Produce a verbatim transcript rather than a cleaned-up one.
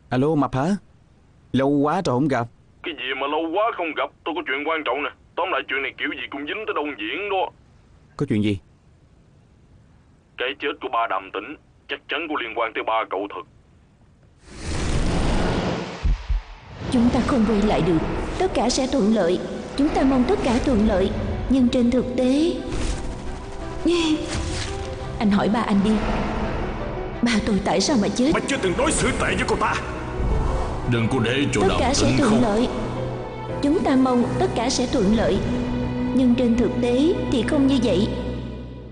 Alo Mập hả? Lâu quá rồi không gặp. Cái gì mà lâu quá không gặp? Tôi có chuyện quan trọng nè. Tóm lại chuyện này kiểu gì cũng dính tới Đông Diễn đó. Có chuyện gì? Cái chết của ba Đàm Tĩnh chắc chắn có liên quan tới ba cậu thật. Chúng ta không quay lại được. Tất cả sẽ thuận lợi. Chúng ta mong tất cả thuận lợi. Nhưng trên thực tế anh hỏi ba anh đi, ba tôi tại sao mà chết? Bà chưa từng đối xử tệ với cô ta. Đừng có để cho Tất Đàm cả sẽ Tĩnh thuận không. lợi. Chúng ta mong tất cả sẽ thuận lợi. Nhưng trên thực tế thì không như vậy.